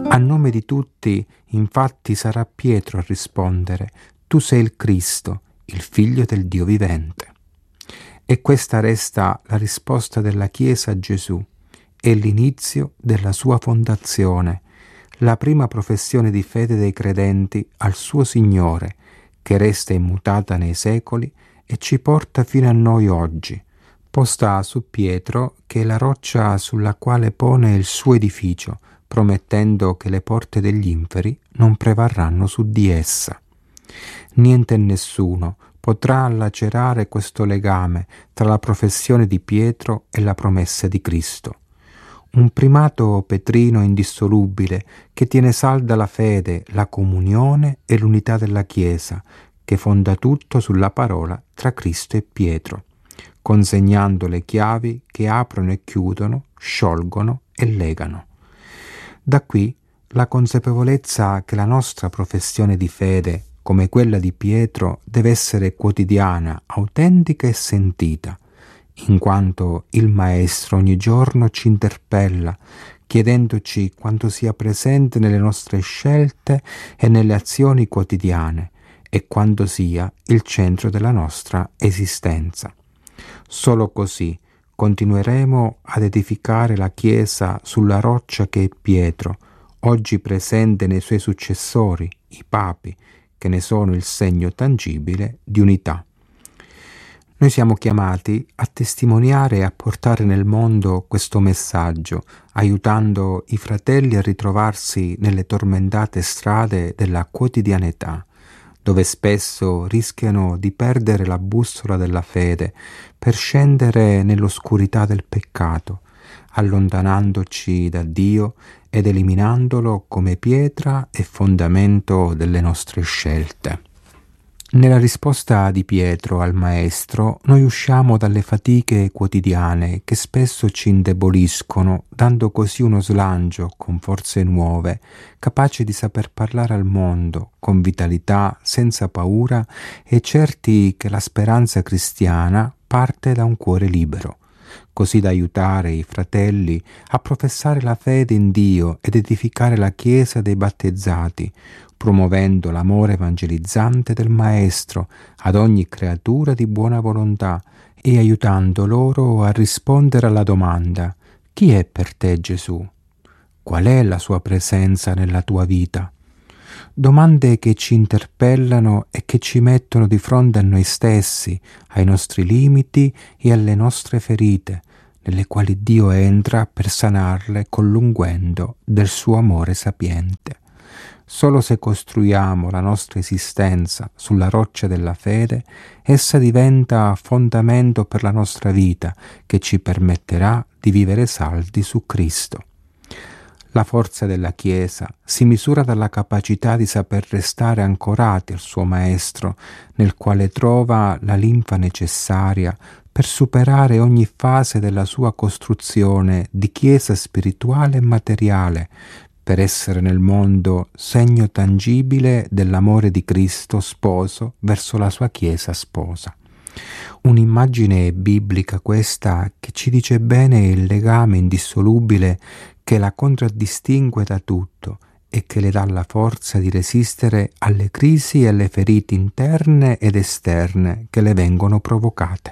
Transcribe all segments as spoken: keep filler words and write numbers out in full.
A nome di tutti, infatti, sarà Pietro a rispondere: tu sei il Cristo, il Figlio del Dio vivente. E questa resta la risposta della Chiesa a Gesù, è l'inizio della sua fondazione, la prima professione di fede dei credenti al suo Signore, che resta immutata nei secoli e ci porta fino a noi oggi, posta su Pietro, che è la roccia sulla quale pone il suo edificio, promettendo che le porte degli inferi non prevarranno su di essa. Niente e nessuno potrà lacerare questo legame tra la professione di Pietro e la promessa di Cristo. Un primato petrino indissolubile che tiene salda la fede, la comunione e l'unità della Chiesa, che fonda tutto sulla parola tra Cristo e Pietro, consegnando le chiavi che aprono e chiudono, sciolgono e legano. Da qui la consapevolezza che la nostra professione di fede, come quella di Pietro, deve essere quotidiana, autentica e sentita, in quanto il Maestro ogni giorno ci interpella, chiedendoci quanto sia presente nelle nostre scelte e nelle azioni quotidiane e quanto sia il centro della nostra esistenza. Solo così continueremo ad edificare la Chiesa sulla roccia che è Pietro, oggi presente nei suoi successori, i papi, che ne sono il segno tangibile di unità. Noi siamo chiamati a testimoniare e a portare nel mondo questo messaggio, aiutando i fratelli a ritrovarsi nelle tormentate strade della quotidianità, dove spesso rischiano di perdere la bussola della fede per scendere nell'oscurità del peccato, allontanandoci da Dio ed eliminandolo come pietra e fondamento delle nostre scelte. Nella risposta di Pietro al Maestro noi usciamo dalle fatiche quotidiane che spesso ci indeboliscono, dando così uno slancio con forze nuove, capaci di saper parlare al mondo con vitalità, senza paura e certi che la speranza cristiana parte da un cuore libero, così da aiutare i fratelli a professare la fede in Dio ed edificare la Chiesa dei battezzati, promuovendo l'amore evangelizzante del Maestro ad ogni creatura di buona volontà e aiutando loro a rispondere alla domanda: chi è per te Gesù? Qual è la sua presenza nella tua vita? Domande che ci interpellano e che ci mettono di fronte a noi stessi, ai nostri limiti e alle nostre ferite, nelle quali Dio entra per sanarle con l'unguento del suo amore sapiente. Solo se costruiamo la nostra esistenza sulla roccia della fede, essa diventa fondamento per la nostra vita che ci permetterà di vivere saldi su Cristo. La forza della Chiesa si misura dalla capacità di saper restare ancorati al suo Maestro, nel quale trova la linfa necessaria per superare ogni fase della sua costruzione di Chiesa spirituale e materiale, per essere nel mondo segno tangibile dell'amore di Cristo sposo verso la sua Chiesa sposa. Un'immagine biblica questa che ci dice bene il legame indissolubile che la contraddistingue da tutto e che le dà la forza di resistere alle crisi e alle ferite interne ed esterne che le vengono provocate.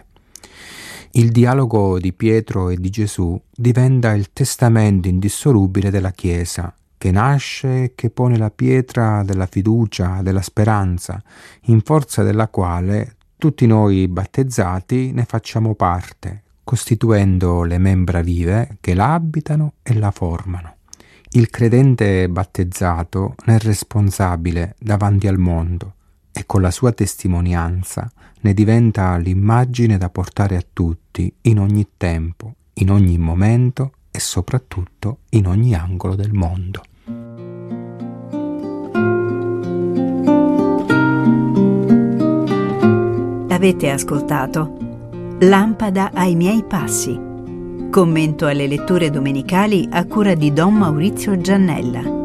Il dialogo di Pietro e di Gesù diventa il testamento indissolubile della Chiesa, che nasce e che pone la pietra della fiducia, della speranza, in forza della quale tutti noi battezzati ne facciamo parte, costituendo le membra vive che la abitano e la formano. Il credente battezzato ne è responsabile davanti al mondo e con la sua testimonianza ne diventa l'immagine da portare a tutti in ogni tempo, in ogni momento e soprattutto in ogni angolo del mondo. Avete ascoltato Lampada ai miei passi. Commento alle letture domenicali a cura di Don Maurizio Giannella.